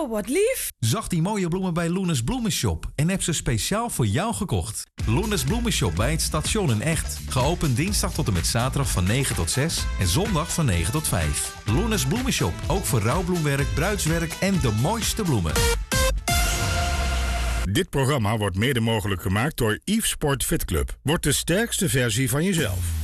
Oh, wat lief. Zag die mooie bloemen bij Loenes Bloemenshop en heb ze speciaal voor jou gekocht. Loenes Bloemenshop bij het station in Echt. Geopend dinsdag tot en met zaterdag van 9 tot 6 en zondag van 9 tot 5. Loenes Bloemenshop, ook voor rouwbloemwerk, bruidswerk en de mooiste bloemen. Dit programma wordt mede mogelijk gemaakt door Yves Sport Fit Club. Word de sterkste versie van jezelf.